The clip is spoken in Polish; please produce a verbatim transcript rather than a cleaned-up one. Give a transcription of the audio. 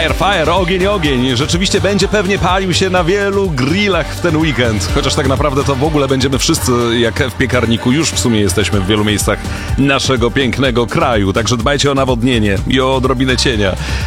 Fire, fire, ogień, ogień. Rzeczywiście będzie pewnie palił się na wielu grillach w ten weekend. Chociaż tak naprawdę to w ogóle będziemy wszyscy jak w piekarniku. Już w sumie jesteśmy w wielu miejscach naszego pięknego kraju. Także dbajcie o nawodnienie i o odrobinę cienia.